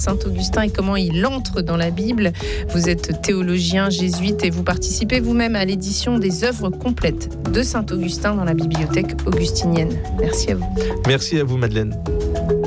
Saint-Augustin et comment il entre dans la Bible. Vous êtes théologien jésuite et vous participez vous-même à l'édition des œuvres complètes de Saint-Augustin dans la bibliothèque augustinienne. Merci à vous. Merci à vous, Madeleine.